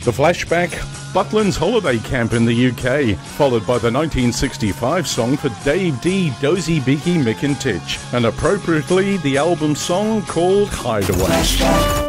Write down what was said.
The flashback, Butlins Holiday Camp in the UK, followed by the 1965 song for Dave D, Dozy Beaky Mick and Titch, and appropriately the album song called Hideaway.